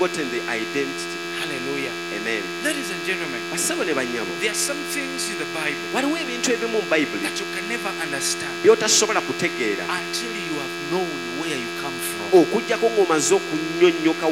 forgotten the identity. Hallelujah. Amen. Ladies and gentlemen, Basabo ne bannyabo, there are some things in the Bible waliwo ebintu ebimu mu bayibuli that you can never understand by'otasobola kutegeera until you have known where you come from. okuggyako ng'omaze okunnyonnyoka